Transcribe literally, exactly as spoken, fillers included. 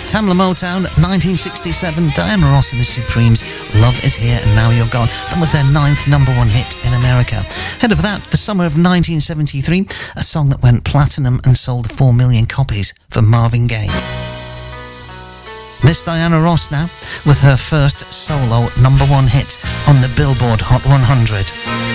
Tamla Motown, nineteen sixty-seven, Diana Ross and the Supremes, Love Is Here and Now You're Gone. That was their ninth number one hit in America. Ahead of that, the summer of nineteen seventy-three, a song that went platinum and sold four million copies for Marvin Gaye. Miss Diana Ross now, with her first solo number one hit on the Billboard Hot one hundred.